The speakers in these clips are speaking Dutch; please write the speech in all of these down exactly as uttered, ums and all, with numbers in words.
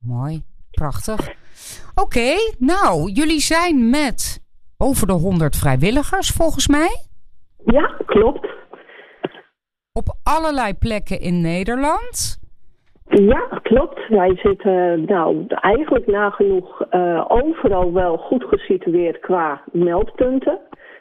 Mooi, prachtig. Oké, okay, nou, jullie zijn met over de honderd vrijwilligers volgens mij. Ja, klopt. Op allerlei plekken in Nederland. Ja, klopt. Wij zitten nou eigenlijk nagenoeg uh, overal wel goed gesitueerd qua meldpunten.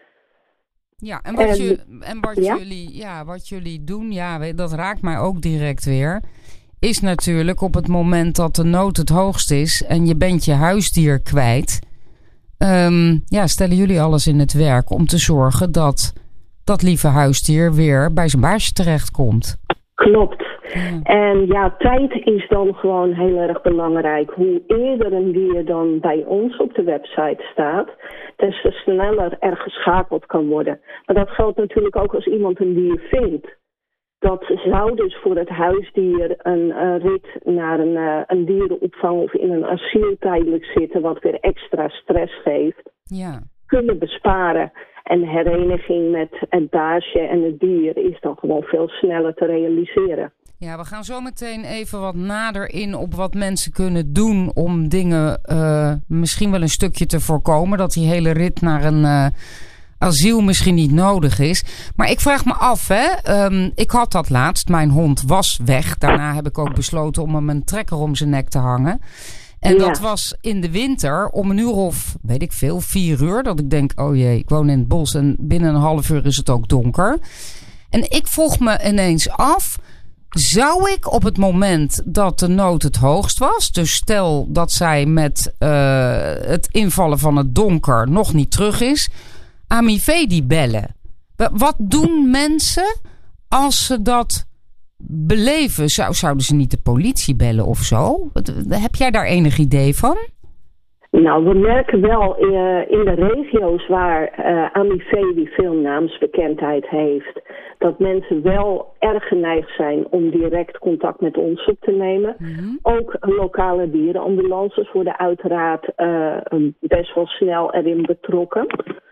Ja, en wat, en, je, en wat, ja? jullie, ja, wat jullie doen, ja, dat raakt mij ook direct weer, is natuurlijk op het moment dat de nood het hoogst is en je bent je huisdier kwijt, um, ja, stellen jullie alles in het werk om te zorgen dat dat lieve huisdier weer bij zijn baasje terechtkomt. Klopt. Ja. En ja, tijd is dan gewoon heel erg belangrijk. Hoe eerder een dier dan bij ons op de website staat, des te sneller er geschakeld kan worden. Maar dat geldt natuurlijk ook als iemand een dier vindt. Dat zou dus voor het huisdier een uh, rit naar een, uh, een dierenopvang of in een asiel tijdelijk zitten, wat weer extra stress geeft, ja. kunnen besparen. En hereniging met het baasje en het dier is dan gewoon veel sneller te realiseren. Ja, we gaan zo meteen even wat nader in op wat mensen kunnen doen om dingen uh, misschien wel een stukje te voorkomen. Dat die hele rit naar een uh, asiel misschien niet nodig is. Maar ik vraag me af, hè. Um, ik had dat laatst. Mijn hond was weg. Daarna heb ik ook besloten om hem een trekker om zijn nek te hangen. En ja. dat was in de winter om een uur of, weet ik veel, vier uur. Dat ik denk, oh jee, ik woon in het bos en binnen een half uur is het ook donker. En ik vroeg me ineens af, zou ik op het moment dat de nood het hoogst was, dus stel dat zij met uh, het invallen van het donker nog niet terug is, Amifedi bellen? Wat doen mensen als ze dat beleven? Zou, zouden ze niet de politie bellen of zo? Heb jij daar enig idee van? Nou, we merken wel uh, in de regio's waar uh, Amifedi veel naamsbekendheid heeft, dat mensen wel erg geneigd zijn om direct contact met ons op te nemen. Mm-hmm. Ook lokale dierenambulances worden uiteraard uh, best wel snel erin betrokken.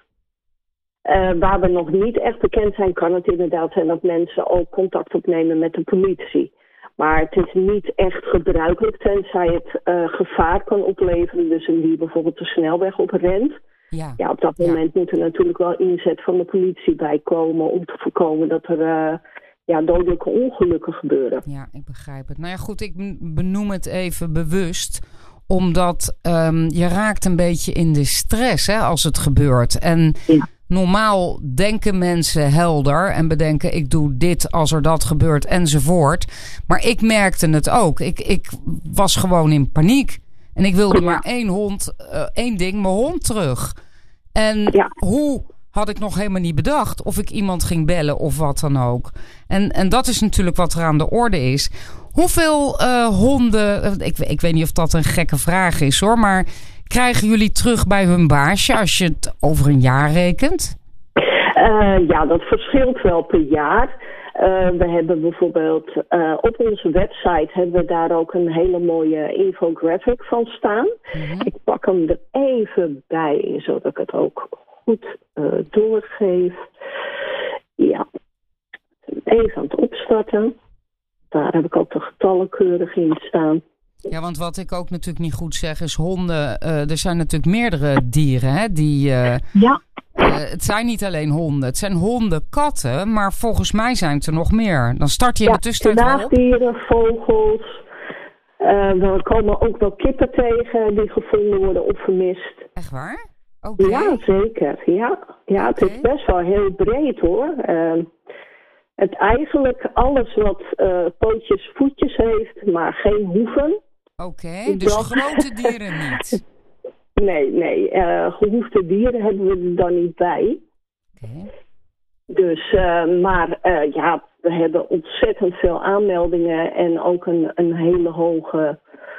Uh, waar we nog niet echt bekend zijn, kan het inderdaad zijn dat mensen ook contact opnemen met de politie. Maar het is niet echt gebruikelijk, tenzij het uh, gevaar kan opleveren. Dus een dier bijvoorbeeld de snelweg op rent. Ja. ja, op dat moment ja. moet er natuurlijk wel inzet van de politie bij komen om te voorkomen dat er uh, ja, dodelijke ongelukken gebeuren. Ja, ik begrijp het. Nou ja, goed, ik benoem het even bewust, omdat um, je raakt een beetje in de stress, hè, als het gebeurt. En ja. normaal denken mensen helder en bedenken, ik doe dit als er dat gebeurt enzovoort. Maar ik merkte het ook. Ik, ik was gewoon in paniek. En ik wilde ja. maar één hond, uh, één ding, mijn hond terug. En ja. hoe had ik nog helemaal niet bedacht of ik iemand ging bellen of wat dan ook. En, en dat is natuurlijk wat er aan de orde is. Hoeveel uh, honden, ik, ik weet niet of dat een gekke vraag is hoor, maar krijgen jullie terug bij hun baasje als je het over een jaar rekent? Uh, ja, dat verschilt wel per jaar. Uh, we hebben bijvoorbeeld uh, op onze website hebben we daar ook een hele mooie infographic van staan. Mm-hmm. Ik pak hem er even bij, zodat ik het ook goed uh, doorgeef. Ja, even aan het opstarten. Daar heb ik ook de getallen keurig in staan. Ja, want wat ik ook natuurlijk niet goed zeg is honden. Uh, er zijn natuurlijk meerdere dieren, hè, die... Uh, ja. Uh, het zijn niet alleen honden. Het zijn honden, katten, maar volgens mij zijn het er nog meer. Dan start je ja, in de tussentijd wel op. Knaagdieren, vogels. Uh, we komen ook wel kippen tegen die gevonden worden of vermist. Echt waar? Okay. Ja, zeker. Ja, ja het okay. is best wel heel breed hoor. Uh, het eigenlijk alles wat uh, pootjes, voetjes heeft, maar geen hoeven. Oké, okay, dus dat... grote dieren niet? Nee, nee. Uh, gehoefde dieren hebben we er dan niet bij. Okay. Dus, uh, maar uh, ja, we hebben ontzettend veel aanmeldingen en ook een, een hele hoge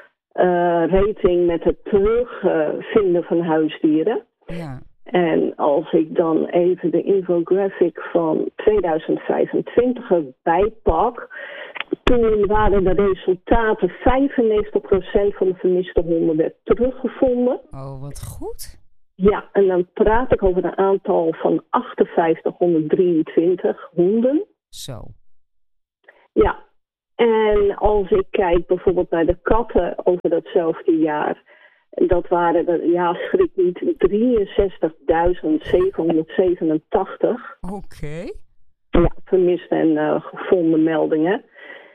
uh, rating met het terugvinden uh, van huisdieren. Ja. En als ik dan even de infographic van tweeduizend vijfentwintig erbij pak, toen waren de resultaten vijfennegentig procent van de vermiste honden werd teruggevonden. Oh, wat goed. Ja, en dan praat ik over een aantal van achtenvijftighonderddrieëntwintig honden. Zo. Ja, En als ik kijk bijvoorbeeld naar de katten over datzelfde jaar. Dat waren, er, ja schrik niet, drieënzestigduizend zevenhonderdzevenentachtig. Oké. Okay. Ja, vermiste en uh, gevonden meldingen.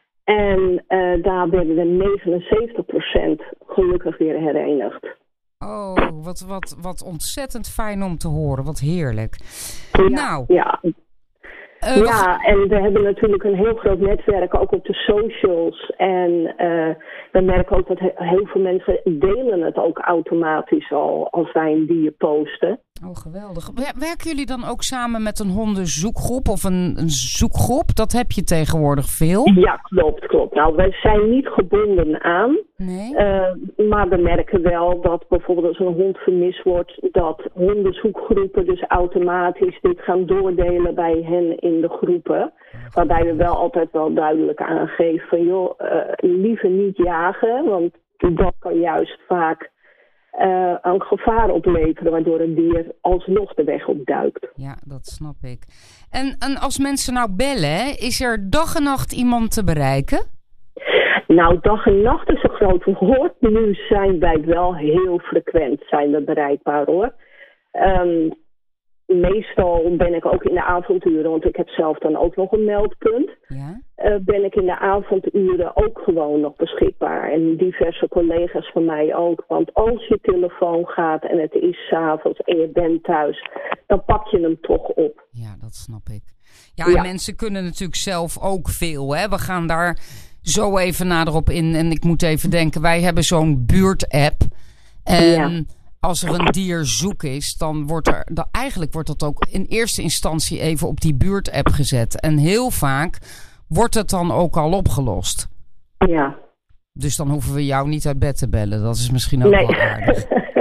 En uh, daar werden er negenenzeventig procent gelukkig weer herenigd. Oh, wat, wat, wat ontzettend fijn om te horen. Wat heerlijk. Ja, nou. Ja. Uh, ja, en we hebben natuurlijk een heel groot netwerk ook op de socials. En uh, we merken ook dat he- heel veel mensen delen het ook automatisch al als wij een dier posten. Oh, geweldig. Werken jullie dan ook samen met een hondenzoekgroep of een, een zoekgroep? Dat heb je tegenwoordig veel. Ja, klopt, klopt. Nou, wij zijn niet gebonden aan. Nee. Uh, maar we merken wel dat bijvoorbeeld als een hond vermist wordt, dat hondenzoekgroepen dus automatisch dit gaan doordelen bij hen in de groepen. Waarbij we wel altijd wel duidelijk aangeven van joh, uh, liever niet jagen, want dat kan juist vaak Uh, een gevaar opleveren, waardoor het dier alsnog de weg opduikt. Ja, dat snap ik. En, en als mensen nou bellen, is er dag en nacht iemand te bereiken? Nou, dag en nacht is een groot woord. Nu zijn wij wel heel frequent zijn we bereikbaar, hoor. Um, meestal ben ik ook in de avonduren, want ik heb zelf dan ook nog een meldpunt. Ja? Uh, ben ik in de avonduren ook gewoon nog beschikbaar. En diverse collega's van mij ook. Want als je telefoon gaat en het is 's avonds en je bent thuis, dan pak je hem toch op. Ja, dat snap ik. Ja, en ja. mensen kunnen natuurlijk zelf ook veel. Hè? We gaan daar zo even nader op in. En ik moet even denken, wij hebben zo'n buurt-app. En ja. als er een dier zoek is, dan wordt er... Dan, eigenlijk wordt dat ook in eerste instantie even op die buurt-app gezet. En heel vaak wordt het dan ook al opgelost. Ja. Dus dan hoeven we jou niet uit bed te bellen. Dat is misschien ook nee. wel aardig.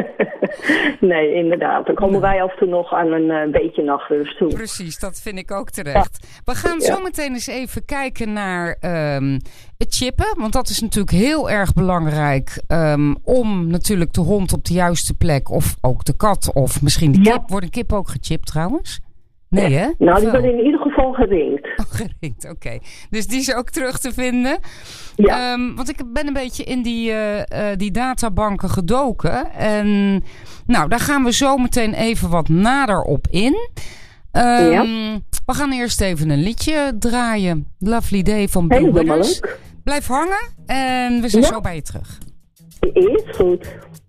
Nee, inderdaad. Dan komen wij af en toe nog aan een uh, beetje nachtrust toe. Precies, dat vind ik ook terecht. Ja. We gaan zo meteen eens even kijken naar um, het chippen. Want dat is natuurlijk heel erg belangrijk um, om natuurlijk de hond op de juiste plek, of ook de kat, of misschien de kip. Ja. Wordt een kip ook gechipt trouwens? Nee, hè? Nou, die wordt in ieder geval geringd. Oh, geringd, oké. Okay. Dus die is ook terug te vinden. Ja. Um, want ik ben een beetje in die, uh, uh, die databanken gedoken. En nou, daar gaan we zo meteen even wat nader op in. Um, ja. We gaan eerst even een liedje draaien. Lovely Day van Bill Withers. Blijf hangen en we zijn ja. zo bij je terug. Is goed.